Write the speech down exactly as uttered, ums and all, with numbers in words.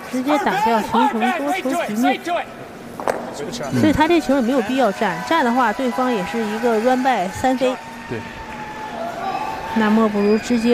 直接打掉，形成多球局面。所以他这球也没有必要站，站的话对方也是一个 run by 三飞。 对。 那莫不如直接。